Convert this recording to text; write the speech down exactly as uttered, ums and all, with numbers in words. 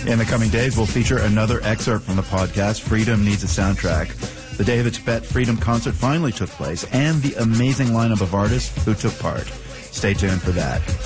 In the coming days, we'll feature another excerpt from the podcast, Freedom Needs a Soundtrack. The day of the Tibet Freedom Concert finally took place, and the amazing lineup of artists who took part. Stay tuned for that.